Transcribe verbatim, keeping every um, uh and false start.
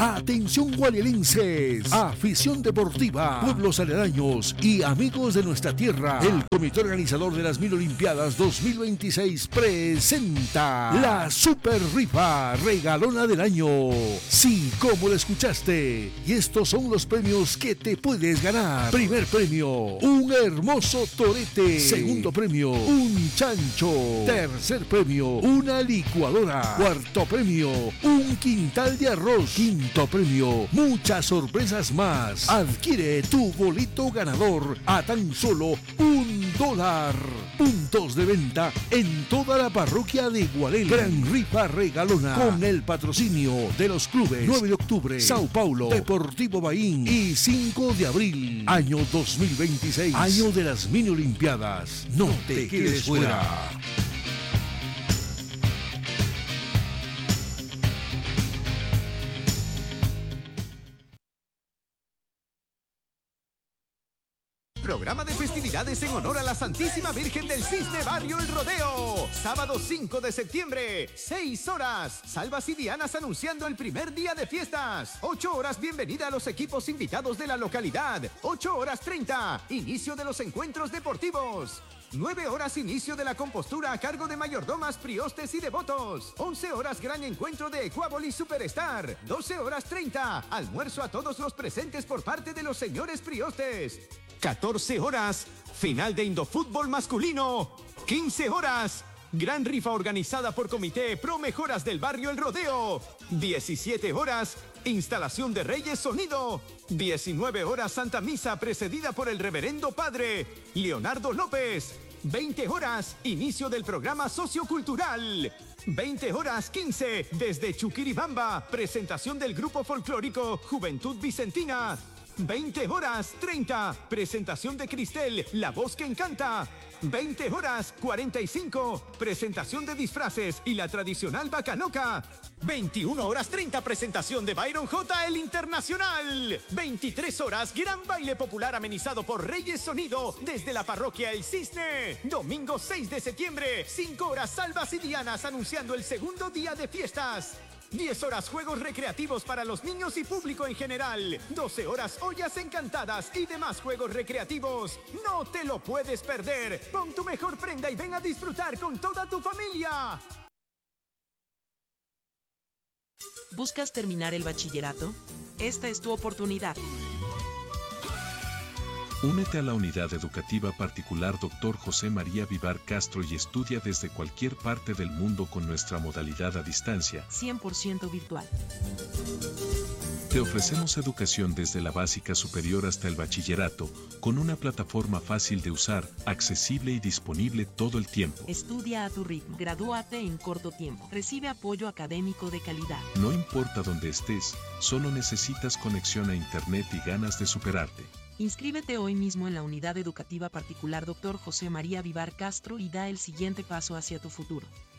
Atención gualielenses, afición deportiva, pueblos aledaños y amigos de nuestra tierra. El comité organizador de las Mini Olimpiadas dos mil veintiséis presenta la Super Rifa Regalona del Año. Sí, como lo escuchaste. Y estos son los premios que te puedes ganar. Primer premio, un hermoso torete. Segundo premio, un chancho. Tercer premio, una licuadora. Cuarto premio, un quintal de arroz. Quinto premio, muchas sorpresas más. Adquiere tu bolito ganador a tan solo un dólar. Puntos de venta en toda la parroquia de Gualel. Gran rifa regalona con el patrocinio de los clubes nueve de octubre, Sao Paulo, Deportivo Baín y cinco de abril. Año dos mil veintiséis, año de las Mini Olimpiadas. No, no te, te quedes, quedes fuera. fuera. Programa de festividades en honor a la Santísima Virgen del Cisne Barrio El Rodeo. Sábado cinco de septiembre, seis horas. Salvas y Dianas anunciando el primer día de fiestas. ocho horas, bienvenida a los equipos invitados de la localidad. ocho horas treinta, inicio de los encuentros deportivos. nueve horas, inicio de la compostura a cargo de mayordomas, priostes y devotos. once horas, gran encuentro de Ecuaboli Superstar. doce horas treinta, almuerzo a todos los presentes por parte de los señores priostes. catorce horas, final de Indofútbol masculino. quince horas, gran rifa organizada por Comité Pro Mejoras del Barrio El Rodeo. diecisiete horas, instalación de Reyes Sonido. diecinueve horas, Santa Misa precedida por el Reverendo Padre Leonardo López. veinte horas, inicio del programa sociocultural. veinte horas quince, desde Chuquiribamba, presentación del grupo folclórico Juventud Vicentina. veinte horas treinta, presentación de Cristel, la voz que encanta. veinte horas cuarenta y cinco, presentación de disfraces y la tradicional bacanoca. veintiuna horas treinta, presentación de Byron J, el Internacional. veintitrés horas, gran baile popular amenizado por Reyes Sonido desde la parroquia El Cisne. Domingo seis de septiembre, cinco horas, Salvas y Dianas anunciando el segundo día de fiestas. diez horas, juegos recreativos para los niños y público en general. doce horas, ollas encantadas y demás juegos recreativos. No te lo puedes perder. Pon tu mejor prenda y ven a disfrutar con toda tu familia. ¿Buscas terminar el bachillerato? Esta es tu oportunidad. Únete a la unidad educativa particular doctor José María Vivar Castro y estudia desde cualquier parte del mundo con nuestra modalidad a distancia, cien por ciento virtual. Te ofrecemos educación desde la básica superior hasta el bachillerato, con una plataforma fácil de usar, accesible y disponible todo el tiempo. Estudia a tu ritmo, gradúate en corto tiempo, recibe apoyo académico de calidad. No importa dónde estés, solo necesitas conexión a internet y ganas de superarte. Inscríbete hoy mismo en la unidad educativa particular doctor José María Vivar Castro y da el siguiente paso hacia tu futuro.